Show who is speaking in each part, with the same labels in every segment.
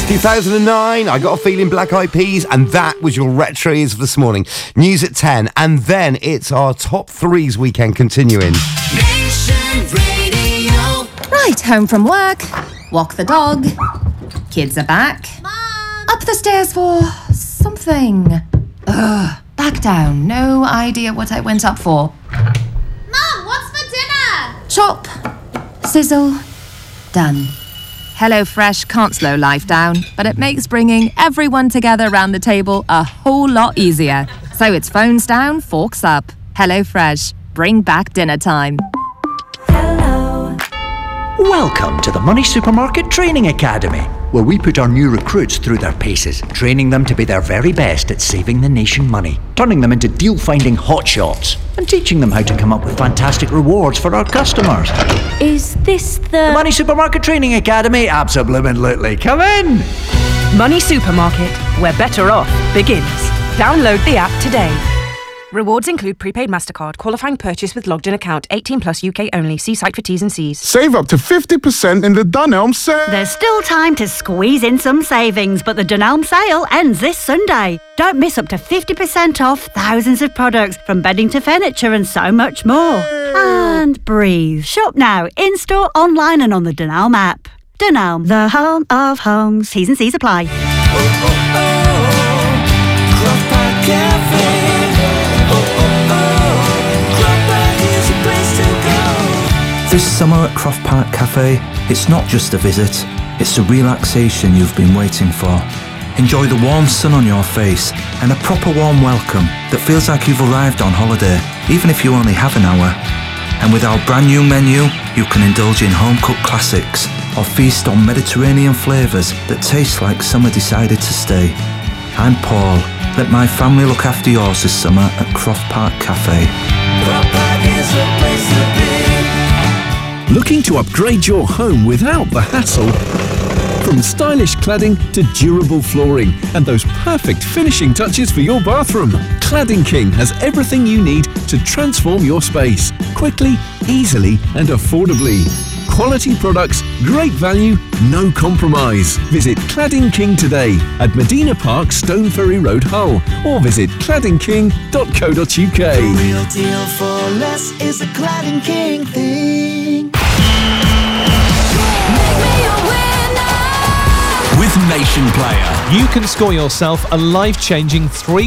Speaker 1: 2009, I Got a Feeling, Black Eyed Peas, and that was your Retro Ears for this morning. News at 10, and then it's our top threes weekend continuing.
Speaker 2: Nation Radio.
Speaker 3: Right, home from work, walk the dog, kids are back.
Speaker 2: Mom!
Speaker 3: Up the stairs for something. Back down, no idea what I went up for.
Speaker 2: Mom, what's for dinner?
Speaker 3: Chop, sizzle, done. HelloFresh can't slow life down, but it makes bringing everyone together around the table a whole lot easier. So it's phones down, forks up. HelloFresh, bring back dinner time.
Speaker 4: Welcome to the Money Supermarket Training Academy, where we put our new recruits through their paces, training them to be their very best at saving the nation money, turning them into deal-finding hotshots, and teaching them how to come up with fantastic rewards for our customers.
Speaker 5: Is this
Speaker 4: The Money Supermarket Training Academy? Absolutely. Come in!
Speaker 6: Money Supermarket, where better off begins. Download the app today. Rewards include prepaid MasterCard, qualifying purchase with logged-in account, 18 plus UK only. See site for T's and C's.
Speaker 7: Save up to 50% in the Dunelm sale.
Speaker 5: There's still time to squeeze in some savings, but the Dunelm sale ends this Sunday. Don't miss up to 50% off thousands of products, from bedding to furniture and so much more. And breathe. Shop now, in-store, online and on the Dunelm app. Dunelm, the home of homes. T's and C's apply.
Speaker 2: Croft Park Cafe.
Speaker 8: This summer at Croft Park Cafe, it's not just a visit, it's the relaxation you've been waiting for. Enjoy the warm sun on your face and a proper warm welcome that feels like you've arrived on holiday, even if you only have an hour. And with our brand new menu, you can indulge in home-cooked classics or feast on Mediterranean flavours that taste like summer decided to stay. I'm Paul. Let my family look after yours this summer at Croft Park Cafe.
Speaker 2: Croft Park is the place to be.
Speaker 9: Looking to upgrade your home without the hassle? From stylish cladding to durable flooring and those perfect finishing touches for your bathroom, Cladding King has everything you need to transform your space quickly, easily and affordably. Quality products, great value, no compromise. Visit Cladding King today at Medina Park, Stoneferry Road, Hull, or visit claddingking.co.uk.
Speaker 2: The real deal for less is a Cladding King thing.
Speaker 10: With Nation Player, you can score yourself a life-changing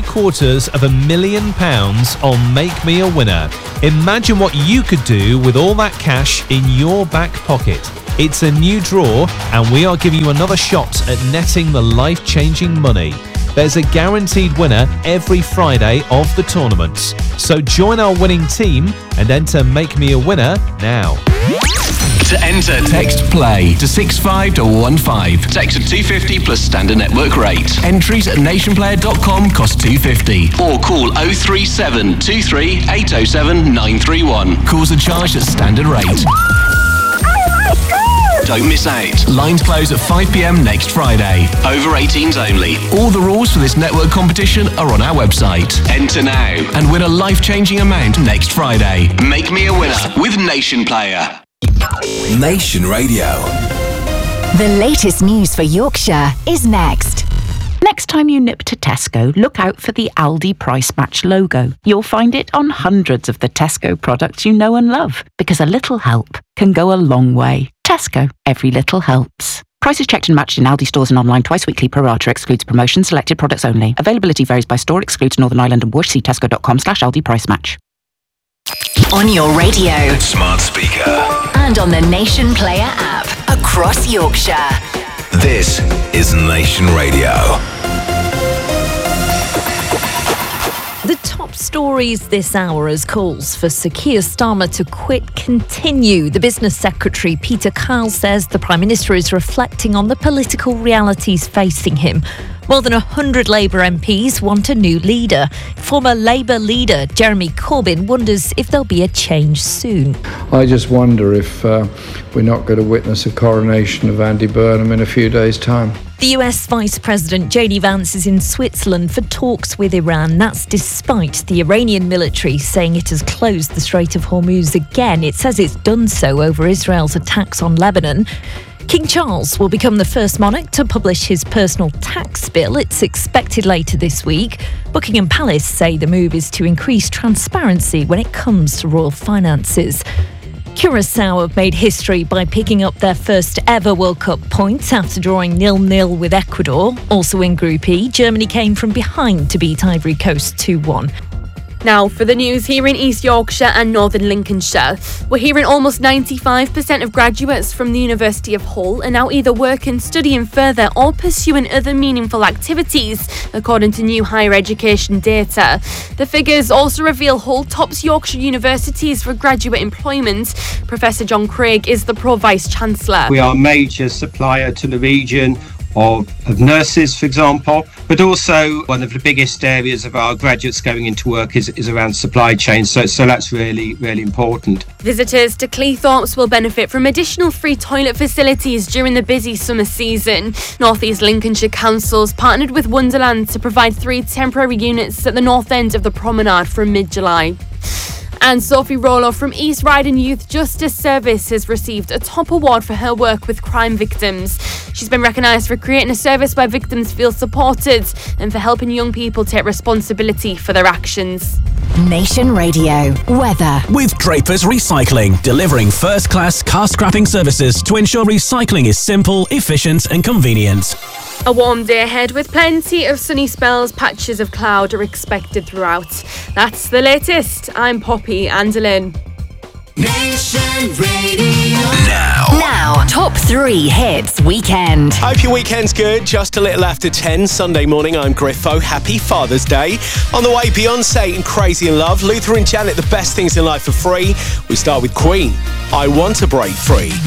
Speaker 10: £750,000 on Make Me a Winner. Imagine what you could do with all that cash in your back pocket. It's a new draw, and we are giving you another shot at netting the life-changing money. There's a guaranteed winner every Friday of the tournaments. So join our winning team and enter Make Me a Winner now. To enter, text PLAY to 65215. Text at 250 plus standard network rate. Entries at nationplayer.com cost $2.50. Or call 037 23 807 931. Calls are charged at standard rate. Don't miss out. Lines close at 5 p.m. next Friday. Over 18s only. All the rules for this network competition are on our website. Enter now and win a life-changing amount next Friday. Make Me a Winner with Nation Player.
Speaker 11: Nation Radio.
Speaker 12: The latest news for Yorkshire is next.
Speaker 13: Next time you nip to Tesco, look out for the Aldi Price Match logo. You'll find it on hundreds of the Tesco products you know and love, because a little help can go a long way. Tesco, every little helps. Prices checked and matched in Aldi stores and online twice weekly. Pro rata excludes promotions, selected products only. Availability varies by store, excludes Northern Ireland and Worcester. See tesco.com/Aldi Price Match.
Speaker 12: On your radio,
Speaker 11: Smart speaker.
Speaker 12: and on the Nation Player app across Yorkshire.
Speaker 11: This is Nation Radio.
Speaker 14: The top stories this hour as calls for Sir Keir Starmer to quit continue. The Business Secretary Peter Kyle says the Prime Minister is reflecting on the political realities facing him. More than 100 Labour MPs want a new leader. Former Labour leader Jeremy Corbyn wonders if there'll be a change soon.
Speaker 15: I just wonder if we're not going to witness a coronation of Andy Burnham in a few days' time.
Speaker 14: The US Vice President J.D. Vance is in Switzerland for talks with Iran. That's despite the Iranian military saying it has closed the Strait of Hormuz again. It says it's done so over Israel's attacks on Lebanon. King Charles will become the first monarch to publish his personal tax bill. It's expected later this week. Buckingham Palace say the move is to increase transparency when it comes to royal finances. Curaçao have made history by picking up their first ever World Cup points after drawing 0-0 with Ecuador. Also in Group E, Germany came from behind to beat Ivory Coast 2-1.
Speaker 16: Now for the news here in East Yorkshire and Northern Lincolnshire. We're hearing almost 95% of graduates from the University of Hull are now either working, studying further or pursuing other meaningful activities, according to new higher education data. The figures also reveal Hull tops Yorkshire universities for graduate employment. Professor John Craig is the Pro-Vice-Chancellor.
Speaker 17: We are a major supplier to the region of nurses, for example, but also one of the biggest areas of our graduates going into work is around supply chain, so that's really, really important.
Speaker 16: Visitors to Cleethorpes will benefit from additional free toilet facilities during the busy summer season. North East Lincolnshire Council's partnered with Wonderland to provide 3 temporary units at the north end of the promenade from mid-July. And Sophie Rollo from East Riding Youth Justice Service has received a top award for her work with crime victims. She's been recognised for creating a service where victims feel supported and for helping young people take responsibility for their actions.
Speaker 12: Nation Radio weather.
Speaker 18: With Draper's Recycling, delivering first-class car scrapping services to ensure recycling is simple, efficient and convenient.
Speaker 16: A warm day ahead with plenty of sunny spells. Patches of cloud are expected throughout. That's the latest. I'm Poppy Anderlin.
Speaker 2: Nation Radio.
Speaker 12: Now, top 3 hits weekend.
Speaker 19: Hope your weekend's good. Just a little after 10 Sunday morning. I'm Griffo. Happy Father's Day. On the way, Beyonce and Crazy in Love. Luther and Janet, The Best Things in Life for Free. We start with Queen. I Want to Break Free.